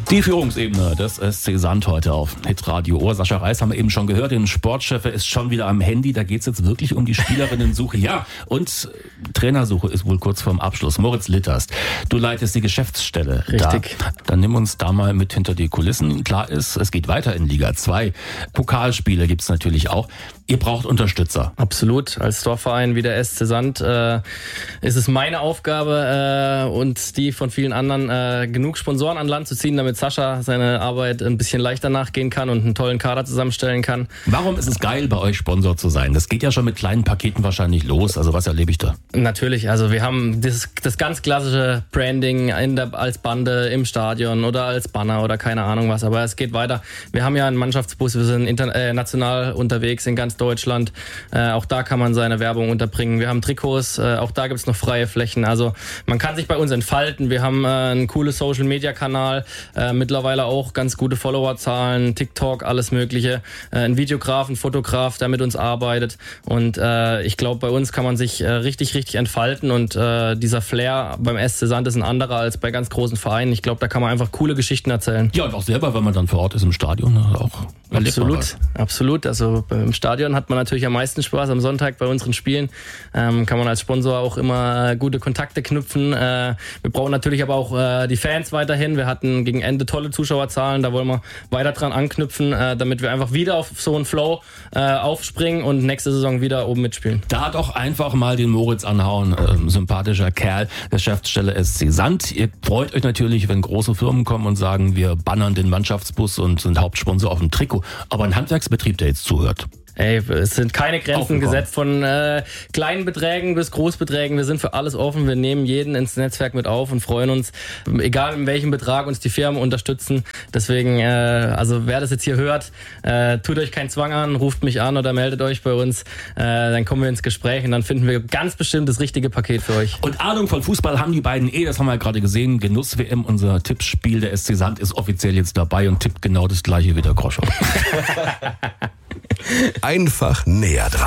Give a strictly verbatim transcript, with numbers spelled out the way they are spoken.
Die Führungsebene des S C Sand heute auf Hitradio Ohr. Sascha Reis haben wir eben schon gehört, den Sportchef ist schon wieder am Handy. Da geht's jetzt wirklich um die Spielerinnensuche. Ja, und Trainersuche ist wohl kurz vorm Abschluss. Moritz Litterst, du leitest die Geschäftsstelle. Richtig. Da. Dann nimm uns da mal mit hinter die Kulissen. Klar ist, es geht weiter in Liga zwei. Pokalspiele gibt's natürlich auch. Ihr braucht Unterstützer. Absolut. Als Dorfverein wie der S C Sand äh, ist es meine Aufgabe äh, und die von vielen anderen, äh, genug Sponsoren an Land zu ziehen, damit Sascha seine Arbeit ein bisschen leichter nachgehen kann und einen tollen Kader zusammenstellen kann. Warum ist es geil, bei euch Sponsor zu sein? Das geht ja schon mit kleinen Paketen wahrscheinlich los. Also was erlebe ich da? Natürlich. Also wir haben das, das ganz klassische Branding in der, als Bande im Stadion oder als Banner oder keine Ahnung was. Aber es geht weiter. Wir haben ja einen Mannschaftsbus. Wir sind international unterwegs in ganz Deutschland. Äh, auch da kann man seine Werbung unterbringen. Wir haben Trikots. Äh, auch da gibt es noch freie Flächen. Also man kann sich bei uns entfalten. Wir haben äh, einen coolen Social-Media-Kanal. Äh, mittlerweile auch ganz gute Followerzahlen, TikTok, alles Mögliche. Äh, ein Videograf, ein Fotograf, der mit uns arbeitet. Und äh, ich glaube, bei uns kann man sich äh, richtig, richtig entfalten. Und äh, dieser Flair beim S C Sand ist ein anderer als bei ganz großen Vereinen. Ich glaube, da kann man einfach coole Geschichten erzählen. Ja, und auch selber, wenn man dann vor Ort ist im Stadion, auch absolut, absolut. Also im Stadion hat man natürlich am meisten Spaß. Am Sonntag bei unseren Spielen ähm, kann man als Sponsor auch immer äh, gute Kontakte knüpfen. Äh, wir brauchen natürlich aber auch äh, die Fans weiterhin. Wir hatten gegen Ende tolle Zuschauerzahlen. Da wollen wir weiter dran anknüpfen, äh, damit wir einfach wieder auf so einen Flow äh, aufspringen und nächste Saison wieder oben mitspielen. Da doch einfach mal den Moritz anhauen. Ähm, sympathischer Kerl, Geschäftsstelle S C Sand. Ihr freut euch natürlich, wenn große Firmen kommen und sagen, wir bannern den Mannschaftsbus und sind Hauptsponsor auf dem Trikot. Aber ein Handwerksbetrieb, der jetzt zuhört. Ey, es sind keine Grenzen gesetzt von äh, kleinen Beträgen bis Großbeträgen. Wir sind für alles offen. Wir nehmen jeden ins Netzwerk mit auf und freuen uns, egal in welchem Betrag uns die Firmen unterstützen. Deswegen, äh, also wer das jetzt hier hört, äh, tut euch keinen Zwang an, ruft mich an oder meldet euch bei uns. Äh, dann kommen wir ins Gespräch und dann finden wir ganz bestimmt das richtige Paket für euch. Und Ahnung von Fußball haben die beiden eh, das haben wir gerade gesehen. Genuss-W M, unser Tippspiel. Der S C Sand ist offiziell jetzt dabei und tippt genau das gleiche wie der Groschow. Einfach näher dran.